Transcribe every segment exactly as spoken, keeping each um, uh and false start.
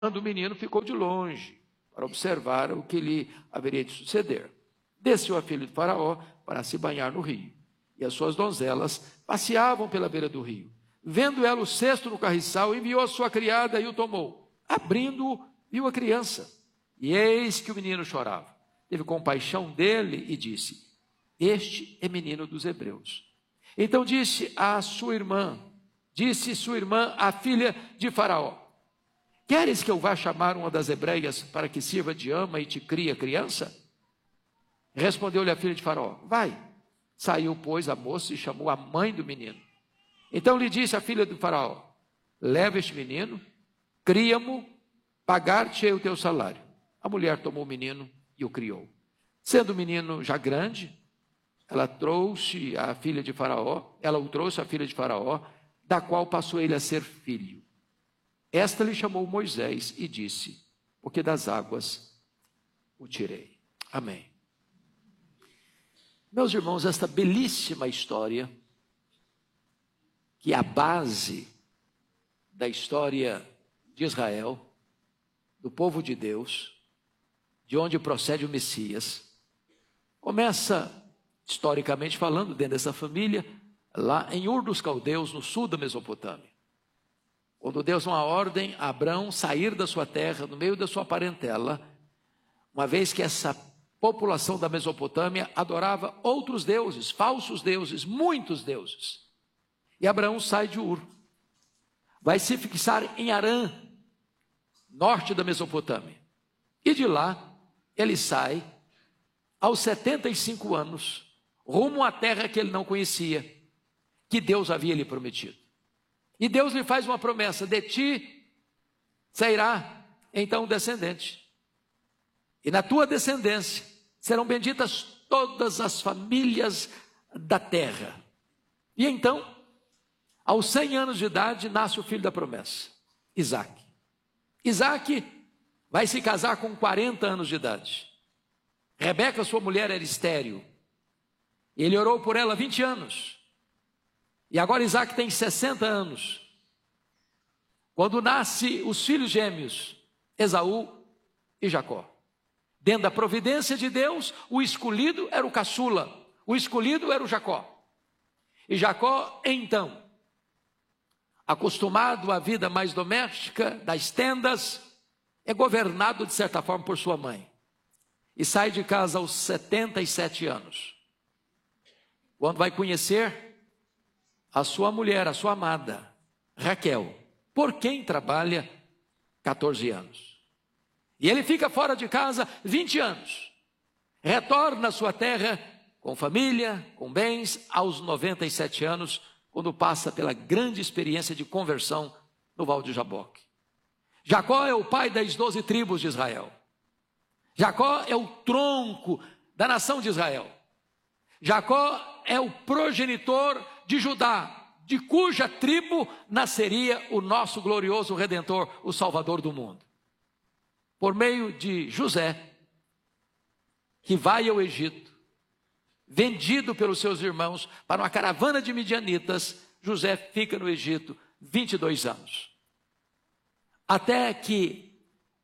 o menino ficou de longe para observar o que lhe haveria de suceder. Desceu a filha de Faraó para se banhar no rio, e as suas donzelas passeavam pela beira do rio. Vendo ela o cesto no carriçal, enviou a sua criada e o tomou. Abrindo-o, viu a criança, e eis que o menino chorava. Teve compaixão dele e disse: este é menino dos hebreus. Então disse a sua irmã, disse sua irmã, a filha de Faraó: queres que eu vá chamar uma das hebreias para que sirva de ama e te crie a criança? Respondeu-lhe a filha de Faraó: vai. Saiu, pois, a moça e chamou a mãe do menino. Então lhe disse a filha do Faraó: leva este menino, cria-mo, pagar-te-ei o teu salário. A mulher tomou o menino e o criou. Sendo o menino já grande, ela trouxe a filha de Faraó, ela o trouxe à filha de Faraó, da qual passou ele a ser filho. Esta lhe chamou Moisés e disse: porque das águas o tirei. Amém. Meus irmãos, esta belíssima história, que é a base da história de Israel, do povo de Deus, de onde procede o Messias, começa, historicamente falando, dentro dessa família, lá em Ur dos Caldeus, no sul da Mesopotâmia. Quando Deus dá uma ordem a Abrão sair da sua terra, no meio da sua parentela, uma vez que essa população da Mesopotâmia adorava outros deuses, falsos deuses, muitos deuses. E Abraão sai de Ur, vai se fixar em Harã, norte da Mesopotâmia. E de lá, ele sai, aos setenta e cinco anos, rumo à terra que ele não conhecia, que Deus havia lhe prometido. E Deus lhe faz uma promessa: de ti sairá então um descendente. E na tua descendência serão benditas todas as famílias da terra. E então, aos cem anos de idade, nasce o filho da promessa, Isaque. Isaque vai se casar com quarenta anos de idade. Rebeca, sua mulher, era estéril. Ele orou por ela vinte anos. E agora Isaque tem sessenta anos. Quando nasce os filhos gêmeos, Esaú e Jacó. Dentro da providência de Deus, o escolhido era o caçula, o escolhido era o Jacó. E Jacó, então, acostumado à vida mais doméstica, das tendas, é governado de certa forma por sua mãe. E sai de casa aos setenta e sete anos. Quando vai conhecer a sua mulher, a sua amada, Raquel, por quem trabalha quatorze anos. E ele fica fora de casa vinte anos. Retorna à sua terra com família, com bens, aos noventa e sete anos, quando passa pela grande experiência de conversão no Val de Jaboque. Jacó é o pai das doze tribos de Israel. Jacó é o tronco da nação de Israel. Jacó é o progenitor de Judá, de cuja tribo nasceria o nosso glorioso Redentor, o Salvador do mundo. Por meio de José, que vai ao Egito, vendido pelos seus irmãos para uma caravana de midianitas, José fica no Egito vinte e dois anos. Até que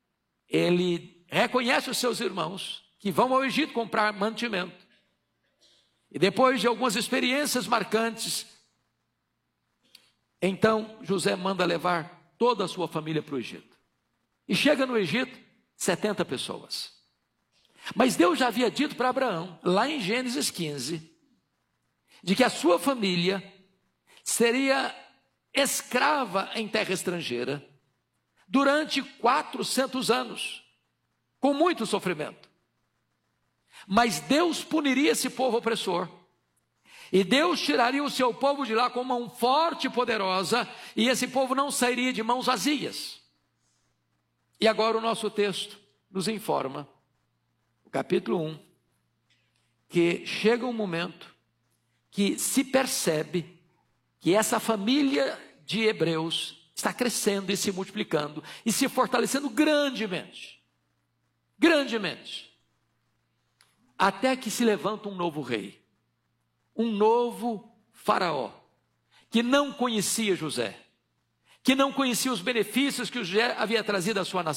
ele reconhece os seus irmãos, que vão ao Egito comprar mantimento. E depois de algumas experiências marcantes, então José manda levar toda a sua família para o Egito. E chega no Egito, setenta pessoas. Mas Deus já havia dito para Abraão, lá em Gênesis quinze, de que a sua família seria escrava em terra estrangeira durante quatrocentos anos, com muito sofrimento. Mas Deus puniria esse povo opressor. E Deus tiraria o seu povo de lá com mão forte e poderosa, e esse povo não sairia de mãos vazias. E agora o nosso texto nos informa, o capítulo um, que chega um momento que se percebe que essa família de hebreus está crescendo e se multiplicando e se fortalecendo grandemente, grandemente, até que se levanta um novo rei, um novo faraó, que não conhecia José, que não conhecia os benefícios que o José havia trazido à sua nação.